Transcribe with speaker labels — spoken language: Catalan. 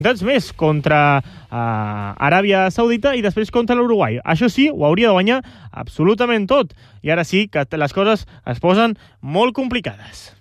Speaker 1: més contra Aràbia Saudita i després contra l'Uruguai. Això sí, ho hauria de guanyar absolutament tot. I ara sí que les coses es posen molt complicades.